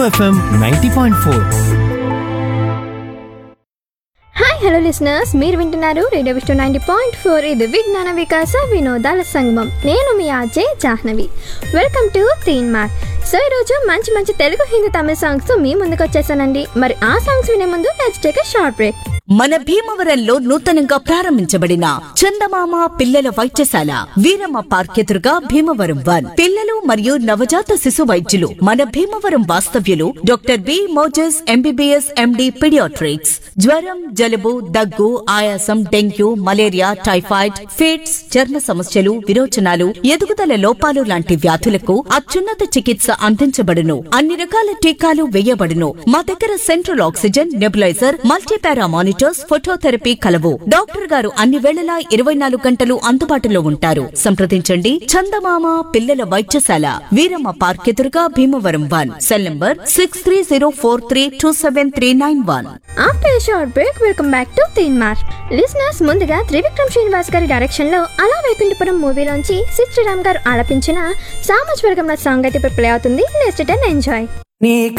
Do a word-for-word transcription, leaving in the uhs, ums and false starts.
FM ninety point four. Hi hello listeners, మీరు వింటున్నారు radio Vishnu ninety point four. ఇది విజ్ఞాన వికాస వినోదాల సంగమం. నేను మీ RJ Jahnavi. Welcome to Teen mark. So ఈరోజు మంచి మంచి తెలుగు, హిందీ, తమిళ సాంగ్స్ మీ ముందుకు వచ్చేసానండి. మరి ఆ సాంగ్స్ వినే ముందు let's take a short break. మన భీమవరంలో నూతనంగా ప్రారంభించబడిన చందమామ పిల్లల వైద్యశాల వీరమ్మ పార్క్ ఎదురుగా భీమవరం వన్. పిల్లలు మరియు నవజాత శిశు వైద్యులు మన భీమవరం వాస్తవ్యులు doctor B Moses MBBS MD paediatrics. జ్వరం, జలుబు, దగ్గు, ఆయాసం, డెంగ్యూ, మలేరియా, టైఫాయిడ్, ఫిట్స్, చర్మ సమస్యలు, విరోచనాలు, ఎదుగుదల లోపాలు లాంటి వ్యాధులకు అత్యున్నత చికిత్స అందించబడును. అన్ని రకాల టీకాలు వేయబడును. మా దగ్గర central oxygen, nebuliser, multipara monitor, phototherapy కలవు. డాక్టర్ గారు అన్ని వేళలా ఇరవై నాలుగు గంటలు అందుబాటులో ఉంటారు. సంప్రదించండి చందమామ పిల్లల వైద్యశాల వీరమ్మ పార్క్ ఎదురుగా Bhimavaram one. Cell number six three zero four three two seven three nine one. After a short break, welcome back to Teen mark. Listeners, ముందుగా త్రివిక్రమ్ శ్రీనివాస్ గారి డైరెక్షన్ లో అలా వైకుంఠపురం మూవీలోంచి సి శ్రీరామ్ గారు ఆలపించిన సామాజిక వర్గంలో సాంగ్ అయితే ఇప్పుడు ప్లే అవుతుంది. Let's it and enjoy. నీ